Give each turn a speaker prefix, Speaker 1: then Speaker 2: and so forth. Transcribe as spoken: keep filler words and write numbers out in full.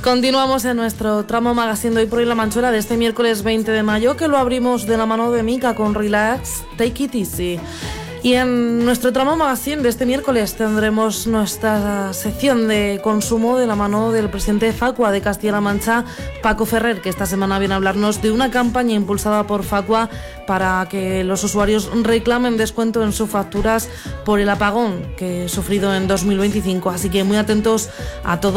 Speaker 1: Continuamos en nuestro tramo magazine de Hoy por Hoy La Manchuela de este miércoles veinte de mayo, que lo abrimos de la mano de Mica con Relax, Take It Easy. Y en nuestro tramo magazine de este miércoles tendremos nuestra sección de consumo de la mano del presidente de Facua de Castilla-La Mancha, Paco Ferrer, que esta semana viene a hablarnos de una campaña impulsada por Facua para que los usuarios reclamen descuento en sus facturas por el apagón que he sufrido en dos mil veinticinco. Así que muy atentos a todo